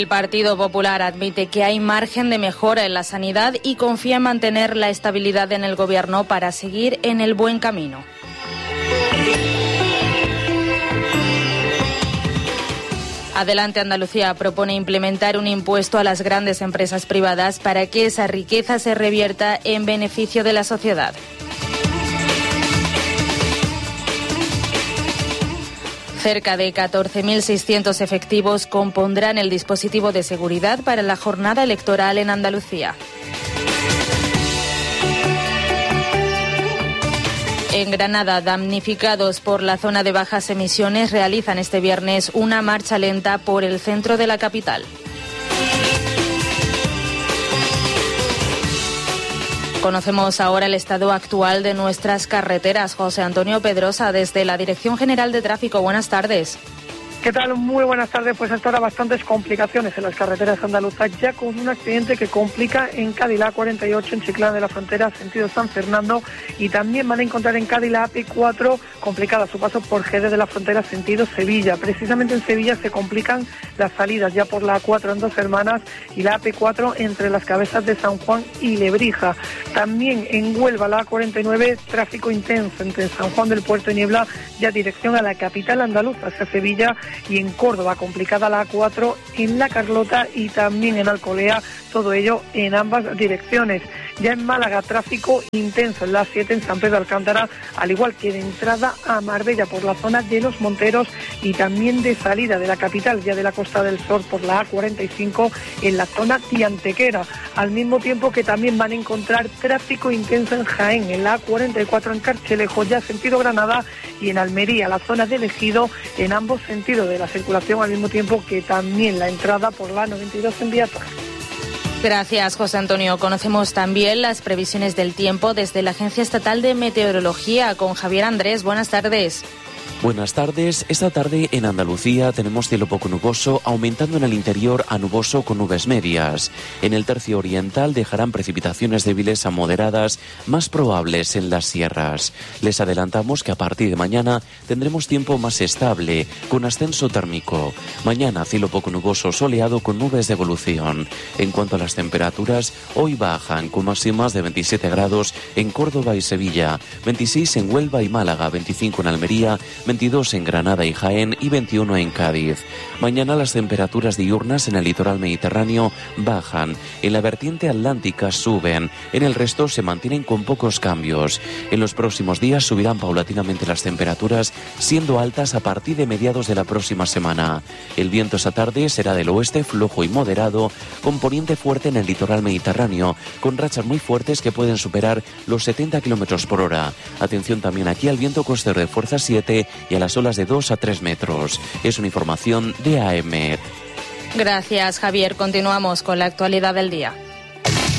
El Partido Popular admite que hay margen de mejora en la sanidad y confía en mantener la estabilidad en el gobierno para seguir en el buen camino. Adelante Andalucía propone implementar un impuesto a las grandes empresas privadas para que esa riqueza se revierta en beneficio de la sociedad. Cerca de 14.600 efectivos compondrán el dispositivo de seguridad para la jornada electoral en Andalucía. En Granada, damnificados por la zona de bajas emisiones realizan este viernes una marcha lenta por el centro de la capital. Conocemos ahora el estado actual de nuestras carreteras. José Antonio Pedrosa, desde la Dirección General de Tráfico. Buenas tardes. ¿Qué tal? Muy buenas tardes. Pues hasta ahora bastantes complicaciones en las carreteras andaluzas, ya con un accidente que complica en Cádiz la A48 en Chiclana de la Frontera, sentido San Fernando, y también van a encontrar en Cádiz la AP4 complicada su paso por Jerez de la Frontera, sentido Sevilla. Precisamente en Sevilla se complican las salidas ya por la A4 en Dos Hermanas y la AP4 entre las cabezas de San Juan y Lebrija. También en Huelva la A49, tráfico intenso entre San Juan del Puerto y Niebla, ya dirección a la capital andaluza, hacia Sevilla, y en Córdoba complicada la A4 en La Carlota y también en Alcolea, todo ello en ambas direcciones. Ya en Málaga, tráfico intenso en la A7 en San Pedro Alcántara, al igual que de entrada a Marbella por la zona de Los Monteros y también de salida de la capital, ya de la Costa del Sol, por la A45 en la zona de Antequera. Al mismo tiempo que también van a encontrar tráfico intenso en Jaén, en la A44 en Carchelejo, ya sentido Granada, y en Almería, la zona de Ejido, en ambos sentidos de la circulación, al mismo tiempo que también la entrada por la 92 en Viator. Gracias, José Antonio. Conocemos también las previsiones del tiempo desde la Agencia Estatal de Meteorología con Javier Andrés. Buenas tardes. Buenas tardes. Esta tarde en Andalucía tenemos cielo poco nuboso, aumentando en el interior a nuboso con nubes medias. En el tercio oriental dejarán precipitaciones débiles a moderadas, más probables en las sierras. Les adelantamos que a partir de mañana tendremos tiempo más estable, con ascenso térmico. Mañana cielo poco nuboso soleado con nubes de evolución. En cuanto a las temperaturas, hoy bajan con máximas de 27 grados en Córdoba y Sevilla, 26 en Huelva y Málaga, 25 en Almería, 22 en Granada y Jaén y 21 en Cádiz. Mañana las temperaturas diurnas en el litoral mediterráneo bajan, en la vertiente atlántica suben, en el resto se mantienen con pocos cambios. En los próximos días subirán paulatinamente las temperaturas, siendo altas a partir de mediados de la próxima semana. El viento esta tarde será del oeste flojo y moderado, con poniente fuerte en el litoral mediterráneo, con rachas muy fuertes que pueden superar los 70 km por hora. Atención también aquí al viento costero de fuerza 7 y a las olas de 2 a 3 metros. Es una información de AEMET. Gracias, Javier. Continuamos con la actualidad del día.